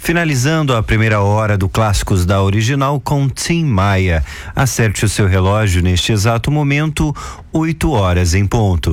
Finalizando a primeira hora do Clássicos da Original com Tim Maia. Acerte o seu relógio neste exato momento, 8 horas em ponto.